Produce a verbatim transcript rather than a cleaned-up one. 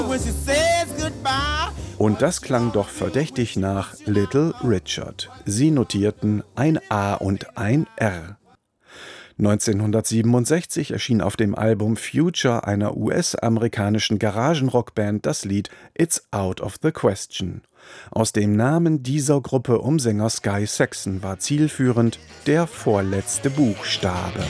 Und das klang doch verdächtig nach Little Richard. Sie notierten ein A und ein R. neunzehnhundertsiebenundsechzig erschien auf dem Album Future einer U S-amerikanischen Garagenrockband das Lied It's Out of the Question. Aus dem Namen dieser Gruppe um Sänger Sky Saxon war zielführend der vorletzte Buchstabe.